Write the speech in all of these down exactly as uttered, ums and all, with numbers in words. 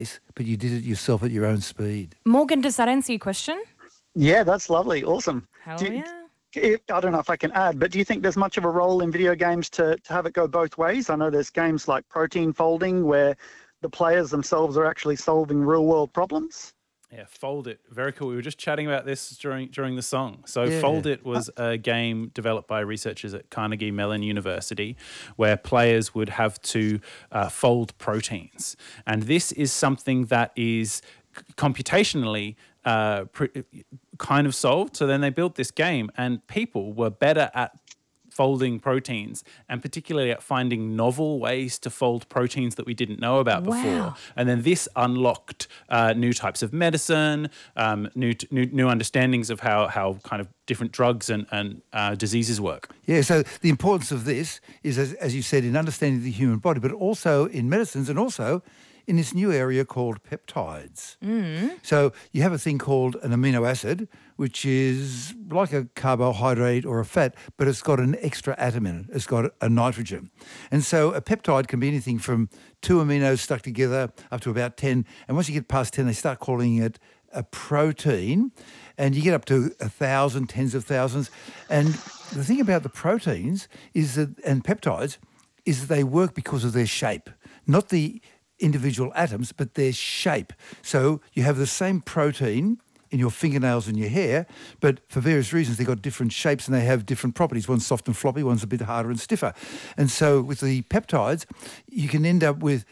but you did it yourself at your own speed. Morgan, does that answer your question? Yeah, that's lovely. Awesome. Hell Do you- yeah. I don't know if I can add, but do you think there's much of a role in video games to, to have it go both ways? I know there's games like Protein Folding where the players themselves are actually solving real-world problems. Yeah, Fold It. Very cool. We were just chatting about this during during the song. So Yeah. Fold It was a game developed by researchers at Carnegie Mellon University where players would have to uh, fold proteins. And this is something that is c- computationally uh, pr- kind of solved. So then they built this game and people were better at folding proteins and particularly at finding novel ways to fold proteins that we didn't know about Wow. before. And then this unlocked uh, new types of medicine, um, new, new new understandings of how how kind of different drugs and, and uh, diseases work. Yeah, so the importance of this is, as, as you said, in understanding the human body, but also in medicines and also in this new area called peptides. Mm. So you have a thing called an amino acid, which is like a carbohydrate or a fat, but it's got an extra atom in it. It's got a nitrogen. And so a peptide can be anything from two aminos stuck together up to about ten. And once you get past ten, they start calling it a protein. And you get up to a thousand, tens of thousands. And the thing about the proteins is that, and peptides, is that they work because of their shape, not the individual atoms, but their shape. So you have the same protein in your fingernails and your hair, but for various reasons they've got different shapes and they have different properties. One's soft and floppy, one's a bit harder and stiffer. And so with the peptides, you can end up with,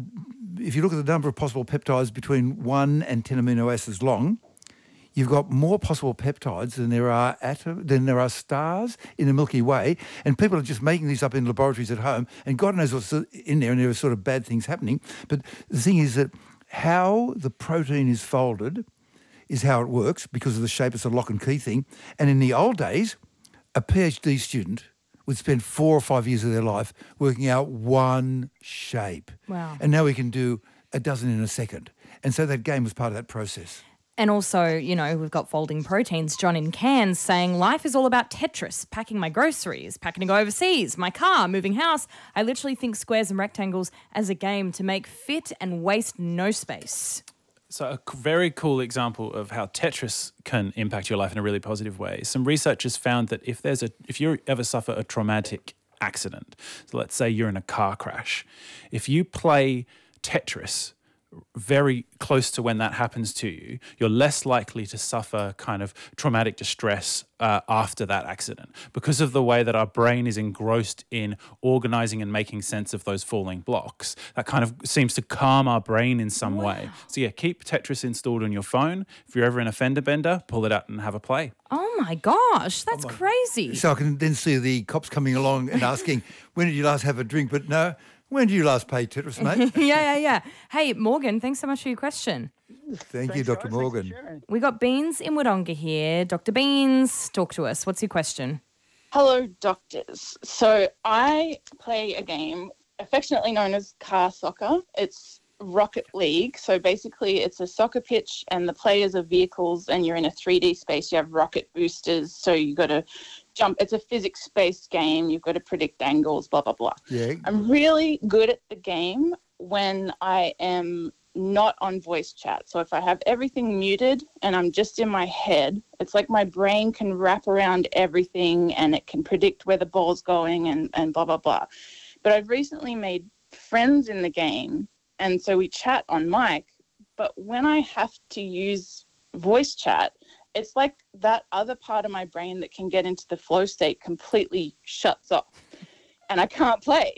if you look at the number of possible peptides between one and ten amino acids long, you've got more possible peptides than there are atom, than there are stars in the Milky Way, and people are just making these up in laboratories at home, and God knows what's in there, and there are sort of bad things happening. But the thing is that how the protein is folded is how it works, because of the shape. It's a lock and key thing. And in the old days, a PhD student would spend four or five years of their life working out one shape. Wow. And now we can do a dozen in a second. And so that game was part of that process. And also, you know, we've got folding proteins. John in Cairns saying, life is all about Tetris, packing my groceries, packing to go overseas, my car, moving house. I literally think squares and rectangles as a game to make fit and waste no space. So a c- very cool example of how Tetris can impact your life in a really positive way. Some researchers found that if there's a if you ever suffer a traumatic accident, so let's say you're in a car crash, if you play Tetris very close to when that happens to you, you're less likely to suffer kind of traumatic distress uh, after that accident because of the way that our brain is engrossed in organising and making sense of those falling blocks. That kind of seems to calm our brain in some Wow. way. So yeah, keep Tetris installed on your phone. If you're ever in a fender bender, pull it out and have a play. Oh my gosh, that's crazy. So I can then see the cops coming along and asking, when did you last have a drink? But no, when did you last play Tetris, mate? yeah, yeah, yeah. Hey, Morgan, thanks so much for your question. Thank you, Thanks, Doctor guys. Thanks for Morgan. sharing. We got Beans in Wodonga here. Doctor Beans, talk to us. What's your question? Hello, doctors. So I play a game affectionately known as car soccer. It's Rocket League. So basically it's a soccer pitch and the players are vehicles and you're in a three D space. You have rocket boosters. So you got to jump. It's a physics-based game. You've got to predict angles, blah, blah, blah. Yeah. I'm really good at the game when I am not on voice chat. So if I have everything muted and I'm just in my head, it's like my brain can wrap around everything and it can predict where the ball's going and, and blah, blah, blah. But I've recently made friends in the game, and so we chat on mic. But when I have to use voice chat, it's like that other part of my brain that can get into the flow state completely shuts off and I can't play.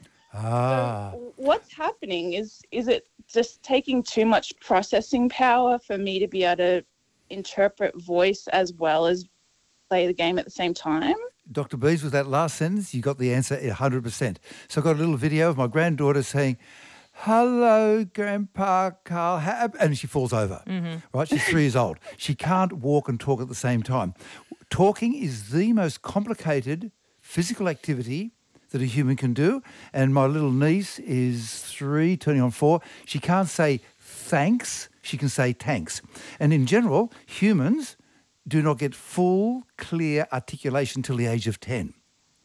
Ah. So what's happening? Is is it just taking too much processing power for me to be able to interpret voice as well as play the game at the same time? Doctor Bees, with that last sentence, you got the answer one hundred percent. So I've got a little video of my granddaughter saying, hello, Grandpa Carl, ha-" and she falls over. Mm-hmm. Right? She's three years old. She can't walk and talk at the same time. Talking is the most complicated physical activity that a human can do. And my little niece is three, turning on four. She can't say thanks. She can say tanks. And in general, humans do not get full, clear articulation till the age of ten.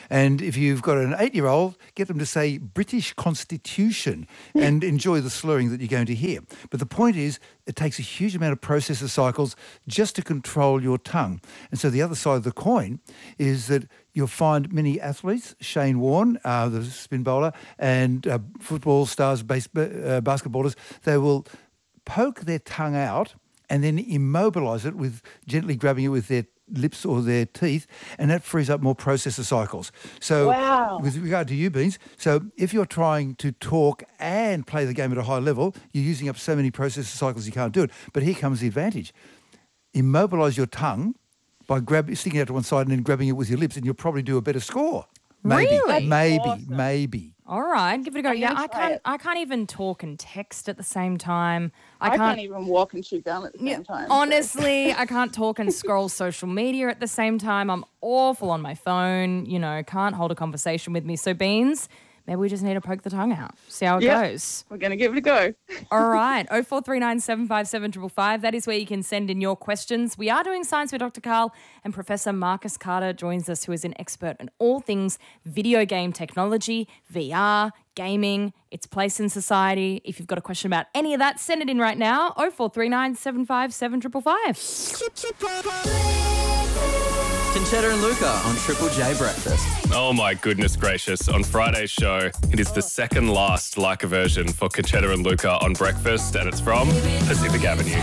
And if you've got an eight-year-old, get them to say British Constitution and enjoy the slurring that you're going to hear. But the point is, it takes a huge amount of processor cycles just to control your tongue. And so the other side of the coin is that you'll find many athletes, Shane Warne, uh, the spin bowler, and uh, football stars, base, uh, basketballers, they will poke their tongue out and then immobilise it with gently grabbing it with their lips or their teeth, and that frees up more processor cycles. So Wow. with regard to you, Beans, so if you're trying to talk and play the game at a high level, you're using up so many processor cycles you can't do it. But here comes the advantage. Immobilise your tongue by grab, sticking it out to one side and then grabbing it with your lips, and you'll probably do a better score. Maybe, Really? maybe, Awesome. maybe. All right, give it a go. I'm Yeah, gonna I try can't. it. I can't even talk and text at the same time. I, I, can't. can't even walk and chew gum at the same Yeah, time. so- honestly, I can't talk and scroll social media at the same time. I'm awful on my phone. You know, can't hold a conversation with me. So Beans, maybe we just need to poke the tongue out. See how it Yeah. goes. We're going to give it a go. All right. oh four three nine, seven five seven, five five five. That is where you can send in your questions. We are doing Science with Doctor Carl, and Professor Marcus Carter joins us, who is an expert in all things video game technology, V R, gaming, its place in society. If you've got a question about any of that, send it in right now. oh four three nine, seven five seven, five five five. Conchetta and Luca on Triple J Breakfast. Oh my goodness gracious. On Friday's show, it is the second last Leica version for Conchetta and Luca on Breakfast, and it's from Pacific Avenue.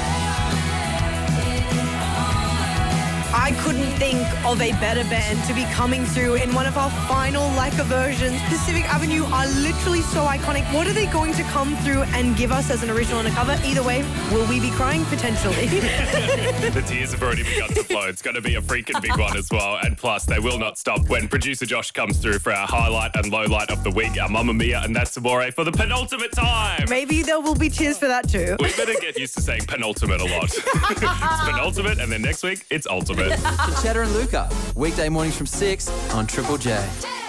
I couldn't think of a better band to be coming through in one of our final Leica versions. Pacific Avenue are literally so iconic. What are they going to come through and give us as an original on a cover? Either way, will we be crying? Potentially. The tears have already begun to flow. It's going to be a freaking big one as well. And plus, they will not stop when producer Josh comes through for our highlight and low light of the week, our Mamma Mia and That's Amore for the penultimate time. Maybe there will be tears for that too. We better get used to saying penultimate a lot. It's penultimate, and then next week, it's ultimate. Conchetta and Luca, weekday mornings from six on Triple J.